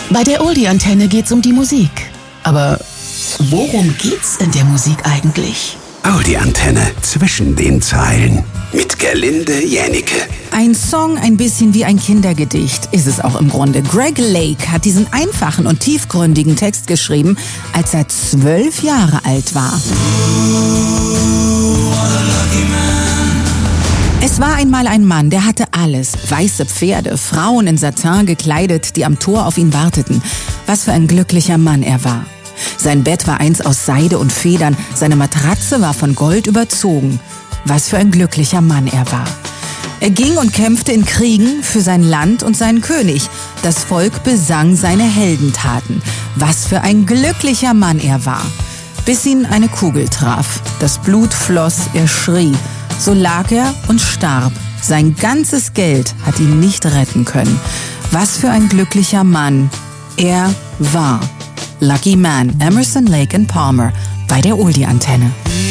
Bei der Oldie-Antenne geht's um die Musik. Aber worum geht's in der Musik eigentlich? Oldie-Antenne zwischen den Zeilen mit Gerlinde Jännicke. Ein Song ein bisschen wie ein Kindergedicht ist es auch im Grunde. Greg Lake hat diesen einfachen und tiefgründigen Text geschrieben, als er 12 Jahre alt war. Es war einmal ein Mann, der hatte alles. Weiße Pferde, Frauen in Satin gekleidet, die am Tor auf ihn warteten. Was für ein glücklicher Mann er war. Sein Bett war eins aus Seide und Federn, seine Matratze war von Gold überzogen. Was für ein glücklicher Mann er war. Er ging und kämpfte in Kriegen für sein Land und seinen König. Das Volk besang seine Heldentaten. Was für ein glücklicher Mann er war. Bis ihn eine Kugel traf. Das Blut floss, er schrie. So lag er und starb. Sein ganzes Geld hat ihn nicht retten können. Was für ein glücklicher Mann er war. Lucky Man, Emerson, Lake and Palmer bei der Oldie-Antenne.